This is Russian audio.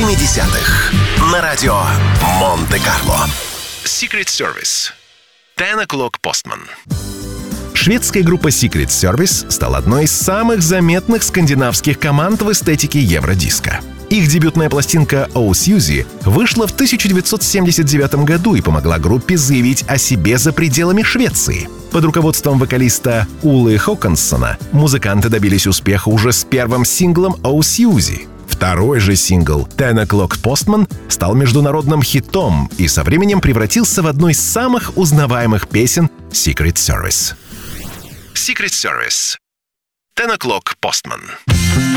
70-х на радио Монте-Карло. Secret Service. 10 O'Clock Postman. Шведская группа Secret Service стала одной из самых заметных скандинавских команд в эстетике евродиско. Их дебютная пластинка «Oh Susie» вышла в 1979 году и помогла группе заявить о себе за пределами Швеции. Под руководством вокалиста Улы Хоконссона музыканты добились успеха уже с первым синглом «Oh Susie». Второй же сингл «10 O'Clock Postman» стал международным хитом и со временем превратился в одну из самых узнаваемых песен Secret Service. Secret Service. 10 O'Clock Postman.